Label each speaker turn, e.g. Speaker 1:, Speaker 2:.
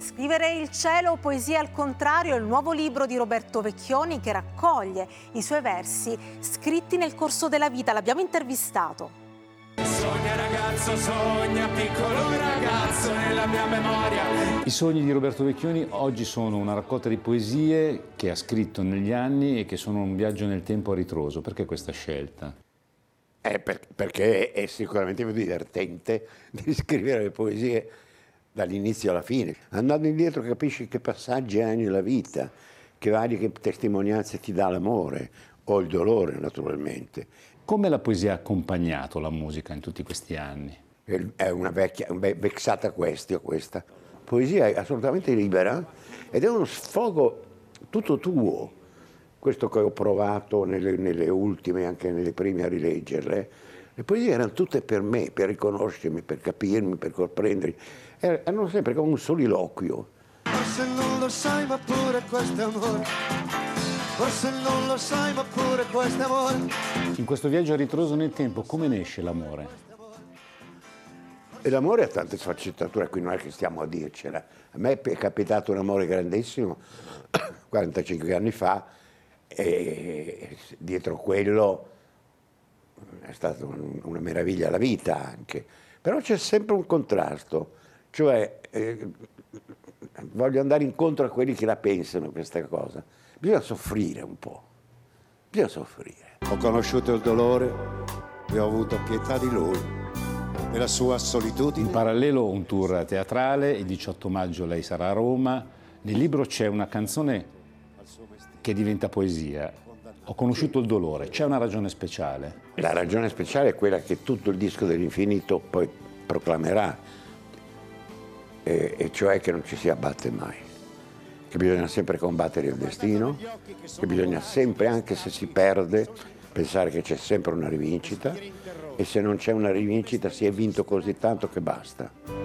Speaker 1: Scrivere il cielo, poesia al contrario, è il nuovo libro di Roberto Vecchioni che raccoglie i suoi versi scritti nel corso della vita. L'abbiamo intervistato.
Speaker 2: Sogna ragazzo, sogna piccolo ragazzo nella mia memoria.
Speaker 3: I sogni di Roberto Vecchioni oggi sono una raccolta di poesie che ha scritto negli anni e che sono un viaggio nel tempo a ritroso. Perché questa scelta?
Speaker 4: Perché è sicuramente più divertente di scrivere le poesie dall'inizio alla fine. Andando indietro capisci che passaggi hai nella vita, che testimonianze ti dà l'amore o il dolore naturalmente.
Speaker 3: Come la poesia ha accompagnato la musica in tutti questi anni?
Speaker 4: È una vexata questa. Poesia è assolutamente libera ed è uno sfogo tutto tuo. Questo che ho provato nelle ultime, anche nelle prime a rileggerle. Le poesie erano tutte per me, per riconoscermi, per capirmi, per comprendermi. Erano sempre come un soliloquio.
Speaker 2: Forse non lo sai ma pure questo è amore. Forse non lo sai ma pure questo è amore.
Speaker 3: In questo viaggio a ritroso nel tempo, come ne esce l'amore?
Speaker 4: E l'amore ha tante sfaccettature, qui non è che stiamo a dircela. A me è capitato un amore grandissimo 45 anni fa e dietro quello è stata una meraviglia la vita anche. Però c'è sempre un contrasto, cioè voglio andare incontro a quelli che la pensano questa cosa. Bisogna soffrire un po', bisogna soffrire.
Speaker 5: Ho conosciuto il dolore e ho avuto pietà di lui, nella sua solitudine.
Speaker 3: In parallelo un tour teatrale, il 18 maggio lei sarà a Roma. Nel libro c'è una canzone che diventa poesia. Ho conosciuto il dolore, c'è una ragione speciale?
Speaker 4: La ragione speciale è quella che tutto il disco dell'infinito poi proclamerà, e cioè che non ci si abbatte mai, che bisogna sempre combattere il destino, che bisogna sempre, anche se si perde, pensare che c'è sempre una rivincita e se non c'è una rivincita si è vinto così tanto che basta.